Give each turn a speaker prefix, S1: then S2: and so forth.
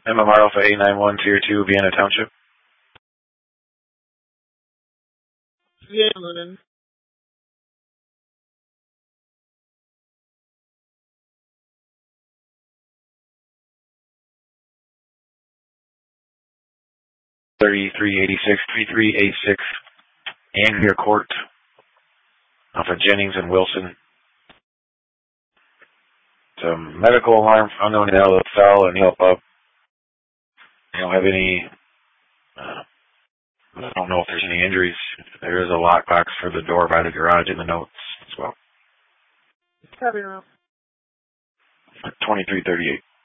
S1: MMR Alpha 891 Tier 2, Vienna Township.
S2: Yeah, London.
S1: $33.86, Anglia Court, off of Jennings and Wilson. It's a medical alarm for unknown LSL and help up. I don't have any, I don't know if there's any injuries. There is a lockbox for the door by the garage in the notes as well.
S2: Copy now.
S1: 2338.